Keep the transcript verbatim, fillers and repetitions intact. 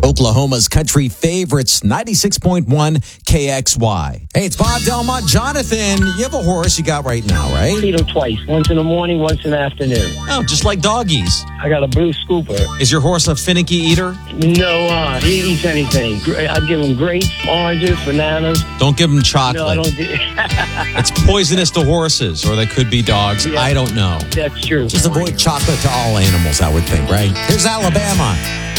Oklahoma's country favorites, ninety-six point one K X Y. Hey, it's Bob Delmont. Jonathan, you have a horse you got right now, right? Feed him twice. Once in the morning, once in the afternoon. Oh, just like doggies. I got a blue scooper. Is your horse a finicky eater? No, uh, he eats anything. I give him grapes, oranges, bananas. Don't give him chocolate. No, I don't do It's poisonous to horses, or they could be dogs. Yeah. I don't know. That's true. Just avoid chocolate to all animals, I would think, right? Here's Alabama.